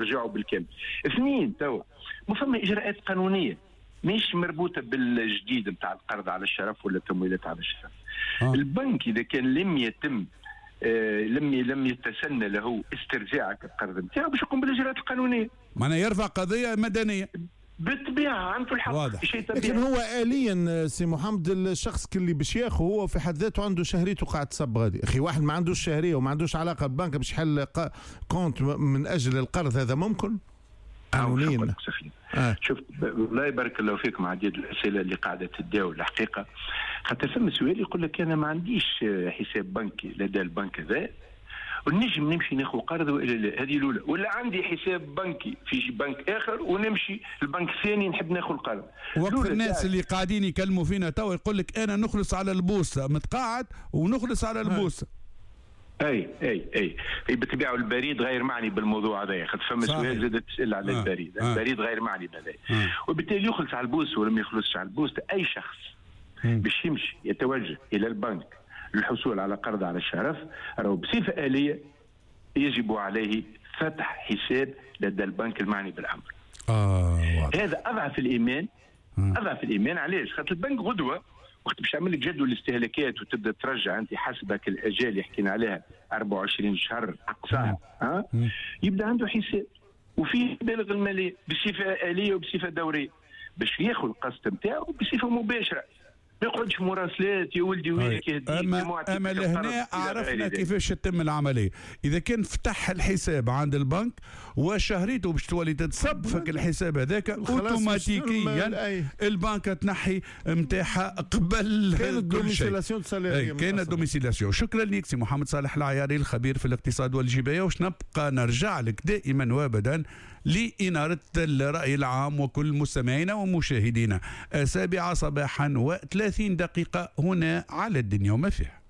يرجعوا بالكامل. اثنين، توا ما فما اجراءات قانونيه مش مربوطه بالجديد نتاع القرض على الشرف ولا التمويلات على الشرف. البنك اذا كان لم يتم لم يتسنى له استرجاع القرض نتاعو باش يقوم بالاجراءات القانونيه. معناها يرفع قضيه مدنيه بالطبيعه، عنده الحق. واضح. شيء طبيعي. لكن هو آليا سي محمد الشخص اللي باش ياخذ هو في حد ذاته عنده شهريته قاعد تصب غادي. اخي واحد ما عندوش شهريه وما عندوش علاقه بالبنك باش يحل كونت من اجل القرض، هذا ممكن قانونيا؟ شوف الله يبارك الله فيكم عديد الاسئله اللي قاعده تداول الحقيقه. خاطر فما سؤال يقول لك انا ما عنديش حساب بنكي لدى البنك هذا ونجم نمشي ناخذ قرض والا لا، هذه الاولى. ولا عندي حساب بنكي في بنك اخر ونمشي البنك الثاني نحب ناخذ القرض. وقت الناس اللي قاعدين يكلموا فينا توا يقول لك انا نخلص على البوسه، متقاعد ونخلص على البوسه. اي بالطبيعه البريد غير معني بالموضوع هذا، خاطر فما سؤال زادت تسال على البريد. البريد غير معني بهذا، وبالتالي يخلص على البوسه ولا ما يخلصش على البوسه. اي شخص باش يمشي يتوجه الى البنك للحصول على قرض على الشرف راهو بصفه آلية يجب عليه فتح حساب لدى البنك المعني بالامر. هذا اضعف الايمان. اضعف الايمان علاش؟ خاطر البنك غدوه وقت باش يعمل لك جدول الاستهلاكات وتبدا ترجع انت حسبك الاجال اللي حكينا عليها 24 شهر اقصاها، يبدا عنده حساب وفيه مبالغ الماليه بصفه آلية وبصفه دوريه باش ياخذ القسط نتاعو بصفه مباشره. ما يقعدش مراسلات يا ولدي وينك يهديك. اما لهنا عرفنا كيفاش تتم العمليه. اذا كان فتح الحساب عند البنك وشهريته باش تولي تتصب فك الحساب هذاك اوتوماتيكيا البنك تنحي نتاعها قبل كل شيء. كاين الدوميسيلاسيون. شكرا لك سي محمد صالح العياري الخبير في الاقتصاد والجبايه، وش نبقى نرجع لك دائما وابدا لإنارة الرأي العام وكل مستمعينا ومشاهدينا. 7 صباحا و30 دقيقة هنا على الدنيا وما فيها.